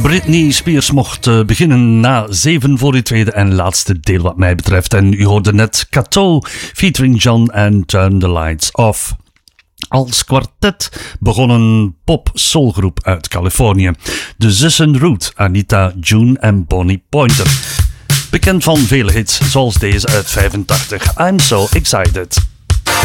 Britney Spears mocht beginnen na 7 voor uw tweede en laatste deel wat mij betreft. En u hoorde net Cato featuring John and Turn the Lights Off. Als kwartet begonnen pop-soulgroep uit Californië. De zussen Ruth, Anita, June en Bonnie Pointer. Bekend van vele hits zoals deze uit 85, I'm So Excited.